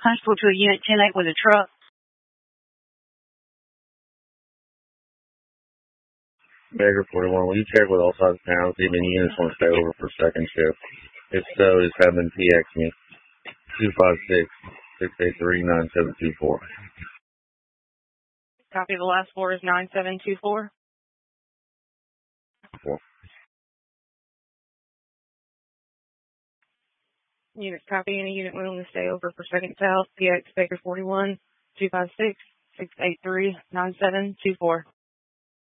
Constable to a unit 10-8 with a truck. Baker 41, will you check with all sides of town, see if any units want to stay over for second shift? If so, just have them PX me. 256-683-9724. Copy, the last four is 9724. 4. Units copy, any unit willing to stay over for second south, PX Baker 41, 256-683-9724.